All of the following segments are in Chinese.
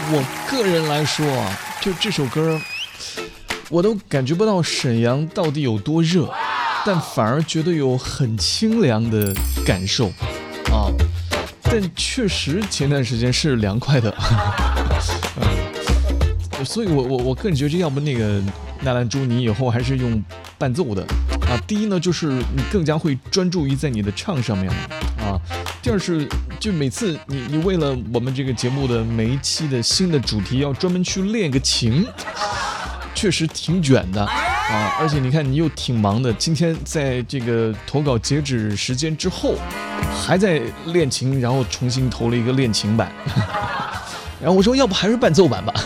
我个人来说啊，就这首歌，我都感觉不到沈阳到底有多热，但反而觉得有很清凉的感受啊。但确实前段时间是凉快的，所以我个人觉得，要不那个纳兰朱你以后还是用伴奏的啊。第一呢，就是你更加会专注于在你的唱上面啊。第二是，就每次你为了我们这个节目的每一期的新的主题，要专门去练个琴，确实挺卷的啊。而且你看，你又挺忙的，今天在这个投稿截止时间之后，还在练琴，然后重新投了一个练琴版。然后我说，要不还是伴奏版吧。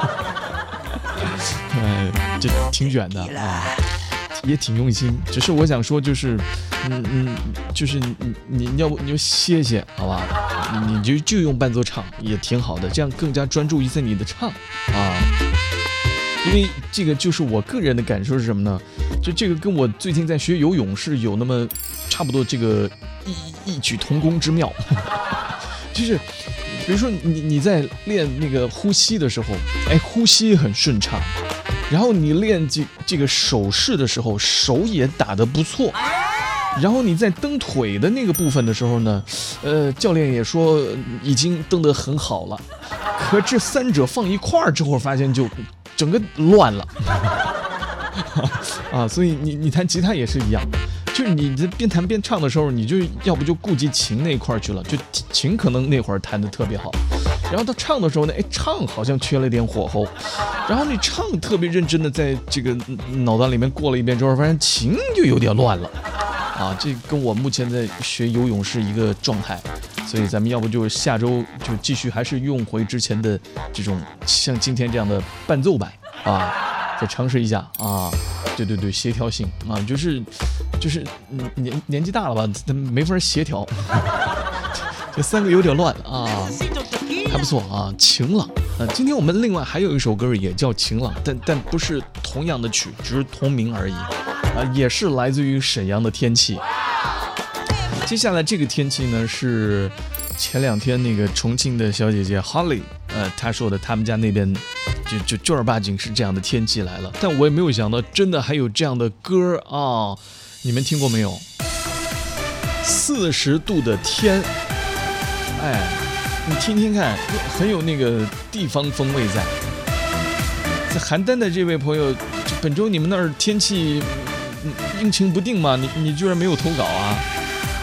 这挺卷的啊，也挺用心。只是我想说，就是就是你要不你就歇歇，好吧？你就用伴奏唱也挺好的，这样更加专注于在你的唱啊。因为这个就是我个人的感受是什么呢？就这个跟我最近在学游泳是有那么差不多这个异曲同工之妙。就是比如说你在练那个呼吸的时候，呼吸很顺畅。然后你练这个手势的时候，手也打得不错。然后你在蹬腿的那个部分的时候呢，教练也说已经蹬得很好了。可这三者放一块儿之后，发现就整个乱了。啊，所以你弹吉他也是一样，就是你在边弹边唱的时候，你就要不就顾及琴那一块去了，就琴可能那会儿弹得特别好。然后他唱的时候呢，唱好像缺了点火候，然后你唱特别认真的在这个脑袋里面过了一遍之后，发现琴就有点乱了，啊，这跟我目前在学游泳是一个状态，所以咱们要不就下周就继续还是用回之前的这种像今天这样的伴奏版啊，再尝试一下啊，对，协调性啊，就是年纪大了吧，没法协调，这三个有点乱啊。还不错啊，晴朗。今天我们另外还有一首歌也叫晴朗，但不是同样的曲，只是同名而已。也是来自于沈阳的天气。接下来这个天气呢，是前2天那个重庆的小姐姐 Holly， 她说的他们家那边就正儿八经是这样的天气来了。但我也没有想到，真的还有这样的歌啊！你们听过没有？40度的天，你听听看，很有那个地方风味在。在邯郸的这位朋友，本周你们那儿天气阴晴不定吗？你居然没有投稿啊？